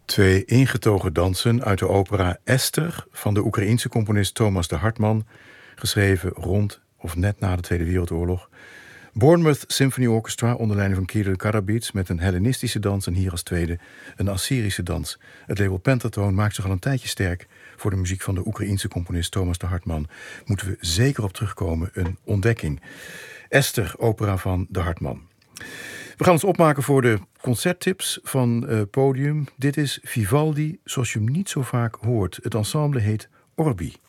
Twee ingetogen dansen uit de opera Esther van de Oekraïense componist Thomas de Hartmann, geschreven rond of net na de Tweede Wereldoorlog. Bournemouth Symphony Orchestra onder leiding van Kirill Karabits met een Hellenistische dans en hier als tweede een Assyrische dans. Het label Pentatone maakt zich al een tijdje sterk voor de muziek van de Oekraïense componist Thomas de Hartmann. Moeten we zeker op terugkomen, een ontdekking. Esther, opera van de Hartmann. We gaan ons opmaken voor de concerttips van Podium. Dit is Vivaldi zoals je hem niet zo vaak hoort. Het ensemble heet Orbi.